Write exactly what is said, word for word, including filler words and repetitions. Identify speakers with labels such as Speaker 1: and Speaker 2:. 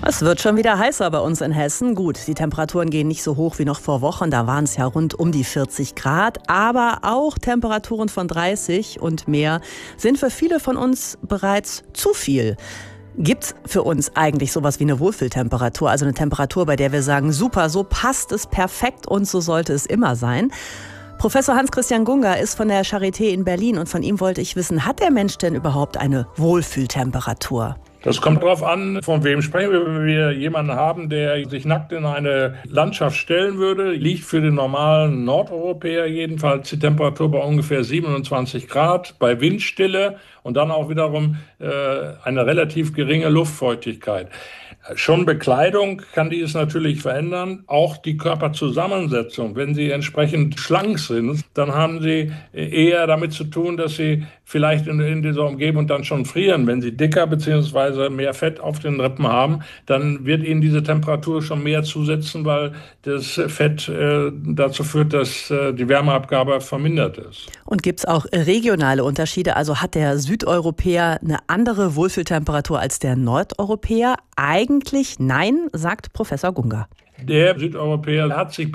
Speaker 1: Es wird schon wieder heißer bei uns in Hessen. Gut, die Temperaturen gehen nicht so hoch wie noch vor Wochen. Da waren es ja rund um die vierzig Grad. Aber auch Temperaturen von dreißig und mehr sind für viele von uns bereits zu viel. Gibt's für uns eigentlich sowas wie eine Wohlfühltemperatur? Also eine Temperatur, bei der wir sagen, super, so passt es perfekt und so sollte es immer sein. Professor Hans-Christian Gunga ist von der Charité in Berlin und von ihm wollte ich wissen, hat der Mensch denn überhaupt eine Wohlfühltemperatur?
Speaker 2: Das kommt darauf an, von wem sprechen wir. Wenn wir jemanden haben, der sich nackt in eine Landschaft stellen würde, liegt für den normalen Nordeuropäer jedenfalls die Temperatur bei ungefähr siebenundzwanzig Grad, bei Windstille und dann auch wiederum äh, eine relativ geringe Luftfeuchtigkeit. Schon Bekleidung kann dies natürlich verändern, auch die Körperzusammensetzung. Wenn Sie entsprechend schlank sind, dann haben Sie eher damit zu tun, dass Sie vielleicht in, in dieser Umgebung dann schon frieren. Wenn Sie dicker bzw. mehr Fett auf den Rippen haben, dann wird Ihnen diese Temperatur schon mehr zusetzen, weil das Fett äh, dazu führt, dass äh, die Wärmeabgabe vermindert ist.
Speaker 1: Und gibt es auch regionale Unterschiede? Also hat der Südeuropäer eine andere Wohlfühltemperatur als der Nordeuropäer? Eigentlich nein, sagt Professor Gunga.
Speaker 2: Der Südeuropäer hat sich